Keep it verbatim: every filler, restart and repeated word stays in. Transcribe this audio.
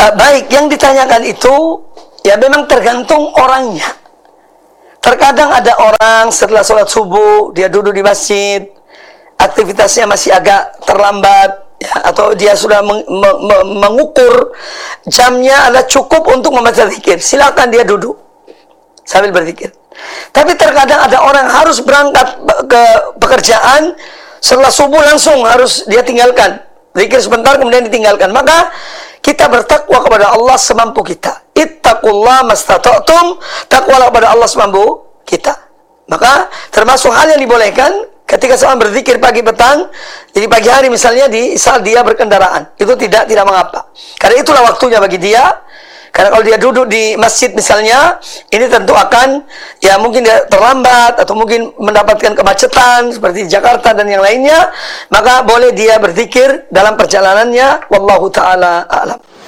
Uh, baik, yang ditanyakan itu ya memang tergantung orangnya. Terkadang ada orang setelah sholat subuh dia duduk di masjid, aktivitasnya masih agak terlambat, ya, atau dia sudah meng, me, me, mengukur jamnya adalah cukup untuk membaca zikir. Silakan dia duduk sambil berzikir. Tapi terkadang ada orang harus berangkat ke pekerjaan, setelah subuh langsung harus dia tinggalkan. Zikir sebentar kemudian ditinggalkan. Maka kita bertakwa kepada Allah semampu kita. Ittaqullah mastata'tum, takwalah kepada Allah semampu kita. Maka termasuk hal yang dibolehkan ketika seorang berzikir pagi petang, jadi pagi hari misalnya di saat dia berkendaraan, itu tidak tidak mengapa. Karena itulah waktunya bagi dia. Karena kalau dia duduk di masjid misalnya, ini tentu akan, ya mungkin dia terlambat, atau mungkin mendapatkan kemacetan, seperti di Jakarta dan yang lainnya, maka boleh dia berzikir dalam perjalanannya, wallahu ta'ala a'lam.